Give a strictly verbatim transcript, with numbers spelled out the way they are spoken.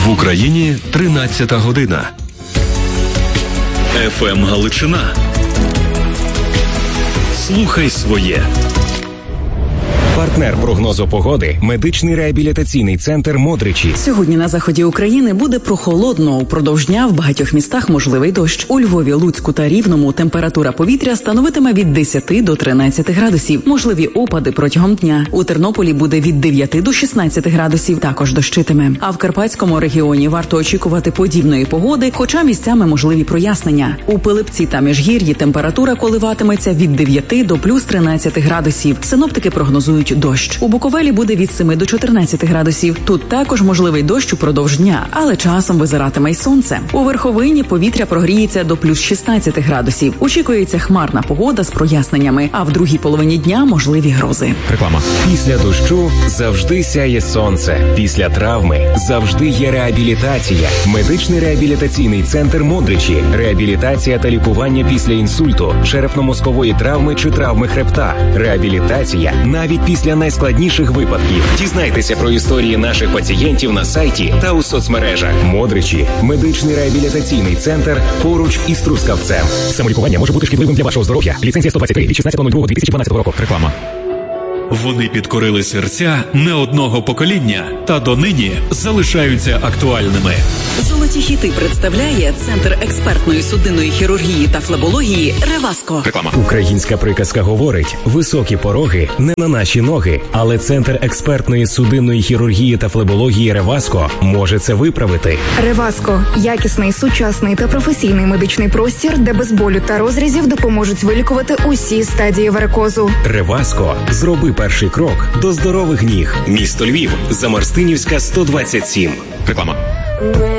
В Україні тринадцята година. еф ем Галичина. Слухай своє. Партнер прогнозу погоди – медичний реабілітаційний центр «Модричі». Сьогодні на заході України буде прохолодно. Упродовж дня в багатьох містах можливий дощ. У Львові, Луцьку та Рівному температура повітря становитиме від десяти до тринадцяти градусів. Можливі опади протягом дня. У Тернополі буде від дев'яти до шістнадцяти градусів, також дощитиме. А в Карпатському регіоні варто очікувати подібної погоди, хоча місцями можливі прояснення. У Пилипці та Міжгір'ї температура коливатиметься від дев'яти до плюс тринадцяти градусів. Синоптики прогнозують дощ. У Буковелі буде від семи до чотирнадцяти градусів. Тут також можливий дощ упродовж дня, але часом визиратиме й сонце. У Верховині повітря прогріється до плюс шістнадцяти градусів. Очікується хмарна погода з проясненнями, а в другій половині дня можливі грози. Реклама. Після дощу завжди сяє сонце. Після травми завжди є реабілітація. Медичний реабілітаційний центр «Модричі». Реабілітація та лікування після інсульту, черепно-мозкової травми чи травми хребта. Реабілітація навіть після найскладніших випадків. Дізнайтеся про історії наших пацієнтів на сайті та у соцмережах. «Модричі» – медичний реабілітаційний центр поруч із Трускавцем. Самолікування може бути шкідливим для вашого здоров'я. Ліцензія сто двадцять три від шістнадцятого лютого дві тисячі дванадцятого року. Реклама. Вони підкорили серця не одного покоління та донині залишаються актуальними. Золоті хіти представляє Центр експертної судинної хірургії та флебології «Реваско». Реклама. Українська приказка говорить: високі пороги не на наші ноги. Але Центр експертної судинної хірургії та флебології «Реваско» може це виправити. «Реваско» – якісний, сучасний та професійний медичний простір, де без болю та розрізів допоможуть вилікувати усі стадії варикозу. «Реваско» – зроби перший крок до здорових ніг. Місто Львів, Замарстинівська, сто двадцять сім. Реклама.